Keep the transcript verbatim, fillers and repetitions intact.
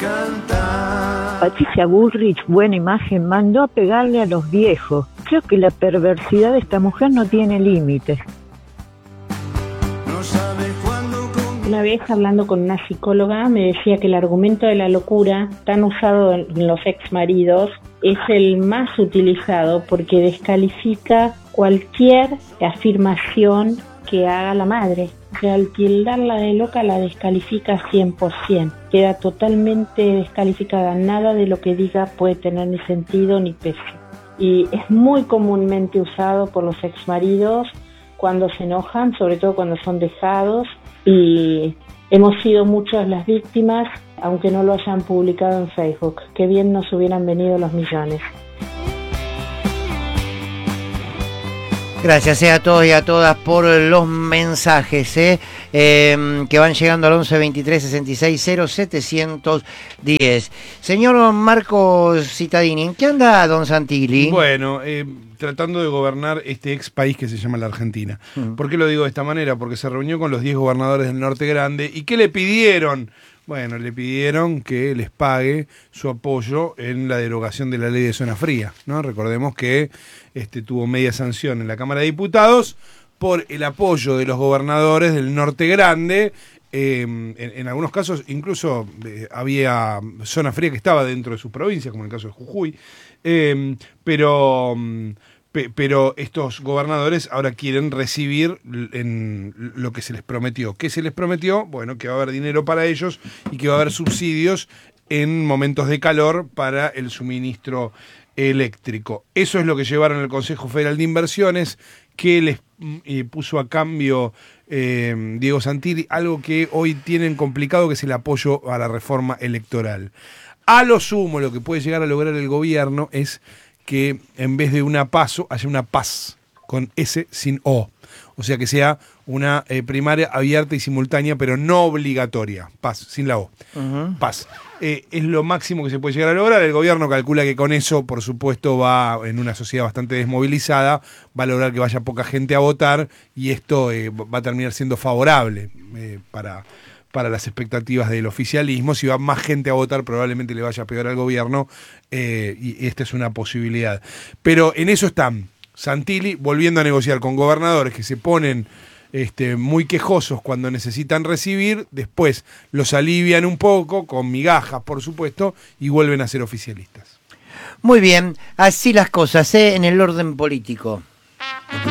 Patricia Bullrich, buena imagen, mandó a pegarle a los viejos. Creo que la perversidad de esta mujer no tiene límites. Una vez hablando con una psicóloga me decía que el argumento de la locura, tan usado en los exmaridos, es el más utilizado porque descalifica cualquier afirmación que haga la madre. O sea, al tildarla de loca la descalifica cien por ciento. Queda totalmente descalificada. Nada de lo que diga puede tener ni sentido ni peso. Y es muy comúnmente usado por los exmaridos cuando se enojan, sobre todo cuando son dejados. Y hemos sido muchas las víctimas, aunque no lo hayan publicado en Facebook. Qué bien nos hubieran venido los millones. Gracias eh, a todos y a todas por los mensajes eh, eh, que van llegando al once veintitrés sesenta y seis cero setecientos diez. Señor Marco Cittadini, ¿en qué anda don Santilli? Bueno, eh, tratando de gobernar este ex país que se llama la Argentina. Mm. ¿Por qué lo digo de esta manera? Porque se reunió con los diez gobernadores del Norte Grande. ¿Y qué le pidieron? Bueno, le pidieron que les pague su apoyo en la derogación de la ley de zona fría, ¿no? Recordemos que este, tuvo media sanción en la Cámara de Diputados por el apoyo de los gobernadores del Norte Grande. Eh, en, en algunos casos incluso eh, había zona fría que estaba dentro de sus provincias, como en el caso de Jujuy. Eh, pero... Pero estos gobernadores ahora quieren recibir en lo que se les prometió. ¿Qué se les prometió? Bueno, que va a haber dinero para ellos y que va a haber subsidios en momentos de calor para el suministro eléctrico. Eso es lo que llevaron al Consejo Federal de Inversiones, que les eh, puso a cambio eh, Diego Santilli, algo que hoy tienen complicado, que es el apoyo a la reforma electoral. A lo sumo, lo que puede llegar a lograr el gobierno es que en vez de una PASO haya una PAS con S sin O. O sea que sea una eh, primaria abierta y simultánea, pero no obligatoria. PAS, sin la O. Uh-huh. PAS. Eh, es lo máximo que se puede llegar a lograr. El gobierno calcula que con eso, por supuesto, va en una sociedad bastante desmovilizada, va a lograr que vaya poca gente a votar y esto eh, va a terminar siendo favorable eh, para... para las expectativas del oficialismo. Si va más gente a votar, probablemente le vaya a pegar al gobierno, eh, y esta es una posibilidad. Pero en eso están Santilli volviendo a negociar con gobernadores que se ponen este, muy quejosos cuando necesitan recibir, después los alivian un poco, con migajas, por supuesto, y vuelven a ser oficialistas. Muy bien, así las cosas, ¿eh? En el orden político.